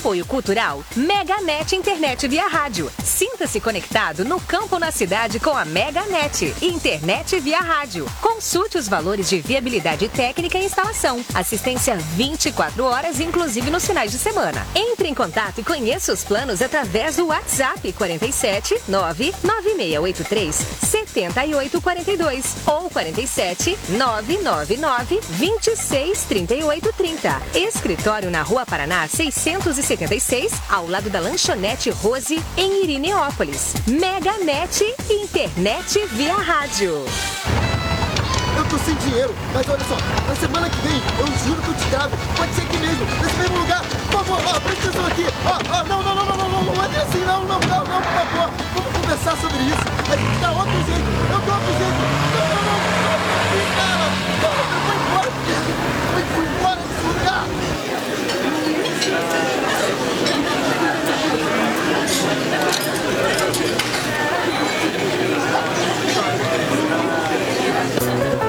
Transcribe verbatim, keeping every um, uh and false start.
Apoio Cultural MegaNet Internet via rádio. Sinta-se conectado no campo ou na cidade com a MegaNet Internet via rádio. Consulte os valores de viabilidade técnica e instalação. Assistência vinte e quatro horas, inclusive nos finais de semana. Entre em contato e conheça os planos através do WhatsApp quarenta e sete, nove nove seis oito três, sete oito quatro dois ou quarenta e sete, nove nove nove, vinte e seis, trinta e oito, trinta. Escritório na Rua Paraná seiscentos e setenta e seis, ao lado da Lanchonete Rose, em Irineópolis. MegaNet Internet via rádio. Eu tô sem dinheiro, mas olha só, na semana que vem eu juro que eu te trago. Pode ser aqui mesmo, nesse mesmo lugar. Por favor, ó, presta atenção aqui. Ó, ó, não, não, não, não, não, não, não é assim, não, não, não, não, por favor. Vamos conversar sobre isso. A gente dá outro jeito, eu dou outro jeito. Não, não, não, não, não, não, não, não, não, não, não, não, não, não,